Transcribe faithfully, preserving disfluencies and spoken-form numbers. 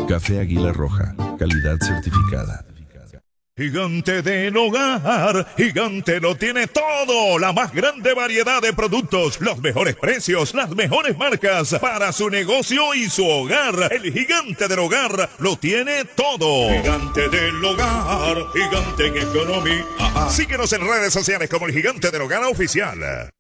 Café Águila Roja, calidad certificada. Gigante del Hogar, Gigante lo tiene todo, la más grande variedad de productos, los mejores precios, las mejores marcas para su negocio y su hogar. El Gigante del Hogar lo tiene todo. Gigante del Hogar, Gigante en economía. Síguenos en redes sociales como el Gigante del Hogar Oficial.